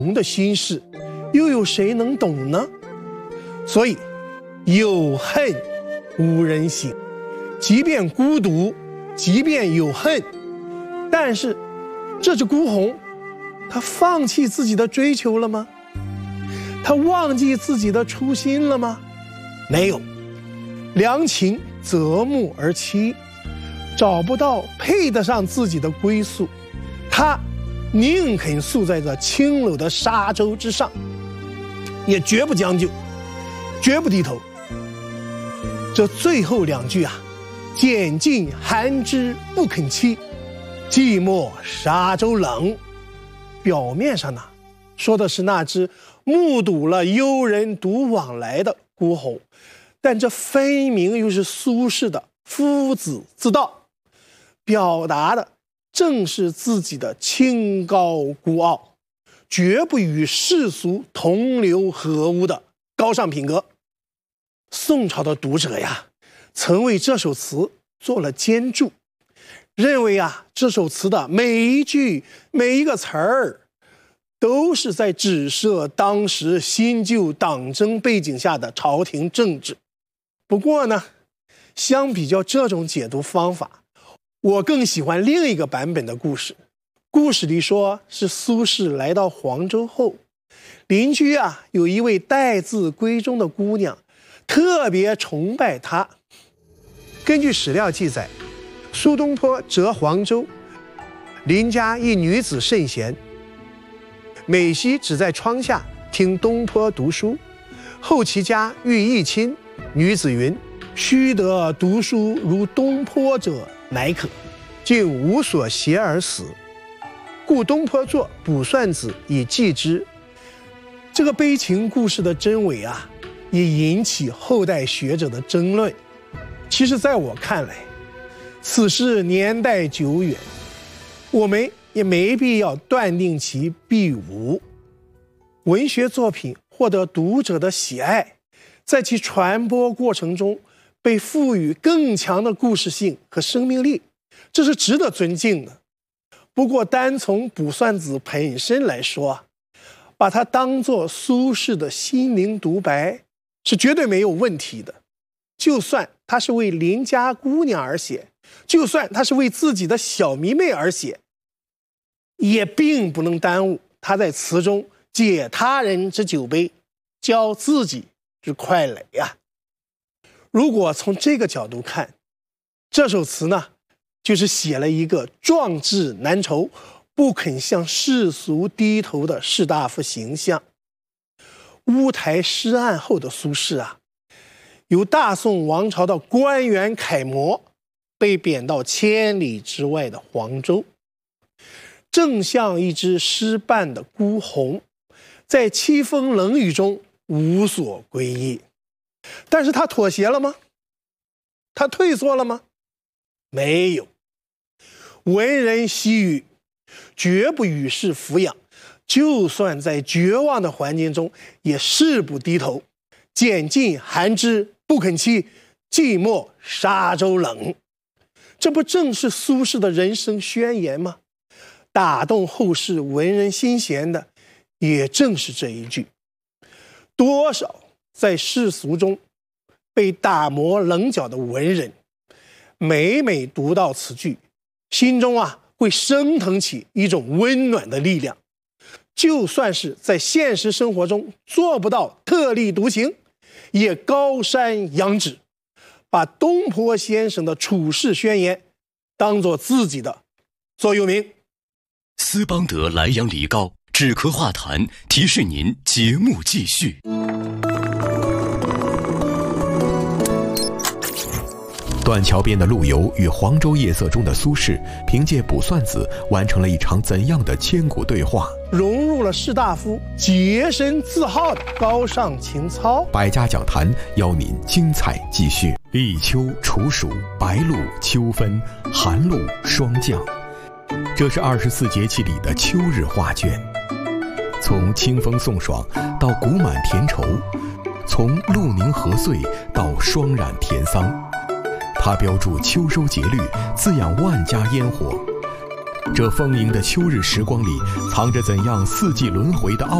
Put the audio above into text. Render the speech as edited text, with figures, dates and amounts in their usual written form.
人的心事，又有谁能懂呢？所以有恨无人省，即便孤独，即便有恨，但是这只孤鸿，他放弃自己的追求了吗？他忘记自己的初心了吗？没有，良禽择木而栖，找不到配得上自己的归宿，他宁肯宿在这青楼的沙洲之上，也绝不将就，绝不低头。这最后两句啊，拣尽寒枝不肯栖，寂寞沙洲冷，表面上呢说的是那只目睹了幽人独往来的孤鸿，但这分明又是苏轼的夫子自道，表达的正是自己的清高孤傲，绝不与世俗同流合污的高尚品格。宋朝的读者呀，曾为这首词做了监注，认为啊，这首词的每一句每一个词儿都是在指涉当时新旧党争背景下的朝廷政治。不过呢，相比较这种解读方法，我更喜欢另一个版本的故事。故事里说是苏轼来到黄州后，邻居啊有一位待字闺中的姑娘，特别崇拜她。根据史料记载，苏东坡谪黄州，邻家一女子甚贤，每夕只在窗下听东坡读书。后其家欲议亲，女子云：须得读书如东坡者乃可，竟无所携而死，故东坡作《卜算子》以寄之。这个悲情故事的真伪啊，也引起后代学者的争论。其实在我看来，此事年代久远，我们也没必要断定其必无。文学作品获得读者的喜爱，在其传播过程中被赋予更强的故事性和生命力，这是值得尊敬的。不过单从《卜算子》本身来说，把它当作苏轼的心灵独白是绝对没有问题的。就算他是为邻家姑娘而写，就算他是为自己的小迷妹而写，也并不能耽误他在词中解他人之酒杯，浇自己之快垒啊。如果从这个角度看，这首词呢，就是写了一个壮志难酬、不肯向世俗低头的士大夫形象。乌台诗案后的苏轼啊，由大宋王朝的官员楷模，被贬到千里之外的黄州，正像一只失伴的孤鸿，在凄风冷雨中无所归依。但是他妥协了吗？他退缩了吗？没有。文人惜语，绝不与世俯仰，就算在绝望的环境中，也誓不低头。拣尽寒枝不肯栖，寂寞沙洲冷。这不正是苏轼的人生宣言吗？打动后世文人心弦的，也正是这一句。多少在世俗中被打磨棱角的文人，每每读到此句，心中啊会升腾起一种温暖的力量。就算是在现实生活中做不到特立独行，也高山仰止，把东坡先生的处世宣言当作自己的座右铭。 斯邦德莱阳梨膏止咳化痰，提示您节目继续。断桥边的陆游与黄州夜色中的苏轼，凭借《卜算子》完成了一场怎样的千古对话？ 融入了士大夫洁身自好的高尚情操。 百家讲坛邀您精彩继续。立秋、处暑、白露、秋分、寒露、霜降，这是24节气里的秋日画卷。从清风送爽到谷满田畴，从露凝禾穗到霜染田桑，它标注秋收节律，滋养万家烟火。 这丰盈的秋日时光里，藏着怎样四季轮回的奥